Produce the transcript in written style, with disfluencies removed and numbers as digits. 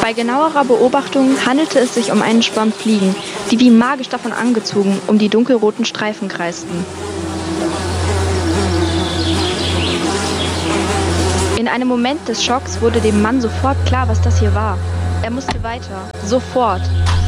Bei genauerer Beobachtung handelte es sich um einen Schwarm Fliegen, die wie magisch davon angezogen um die dunkelroten Streifen kreisten. In einem Moment des Schocks wurde dem Mann sofort klar, was das hier war. Er musste weiter, sofort.